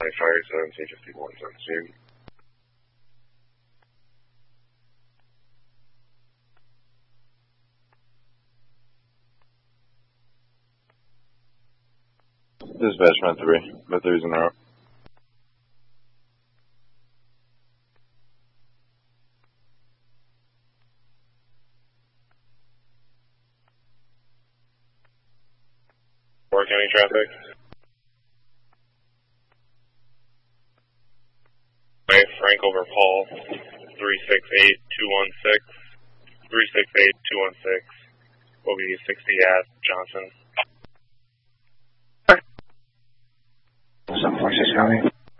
Fire 1751 17. Dispatch meant 3, but 3's in the route. Warren County traffic. Frank over Paul, 368216. 368216. Will be 60 at Johnson. 746 County.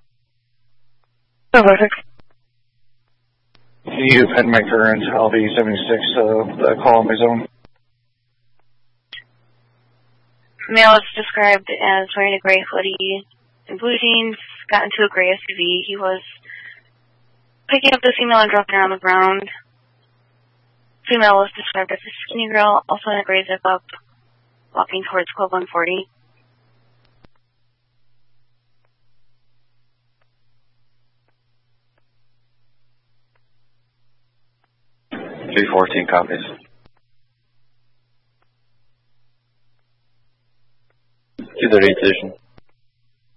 746. You had my current LV 76, the call on my zone. Male is described as wearing a gray hoodie and blue jeans, got into a gray SUV. He was picking up the female and dropping her on the ground. Female was described as a skinny girl, also in a gray zip-up, walking towards Club 140. $314 copies. 238 station.